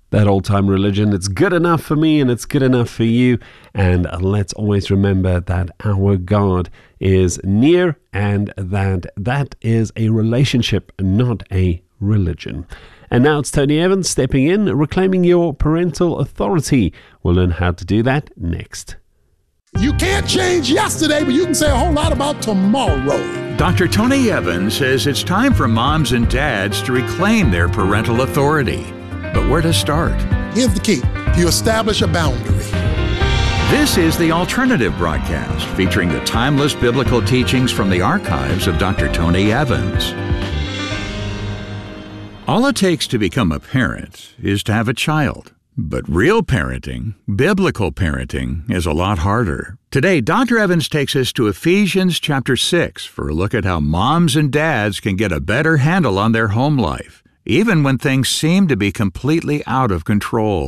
That old-time religion, it's good enough for me and it's good enough for you. And let's always remember that our God is near and that is a relationship, not a religion. And now it's Tony Evans stepping in, reclaiming your parental authority. We'll learn how to do that next. You can't change yesterday, but you can say a whole lot about tomorrow. Dr. Tony Evans says it's time for moms and dads to reclaim their parental authority. But where to start? Here's the key. You establish a boundary. This is The Alternative Broadcast, featuring the timeless biblical teachings from the archives of Dr. Tony Evans. All it takes to become a parent is to have a child. But real parenting, biblical parenting, is a lot harder. Today, Dr. Evans takes us to Ephesians chapter 6 for a look at how moms and dads can get a better handle on their home life, even when things seem to be completely out of control.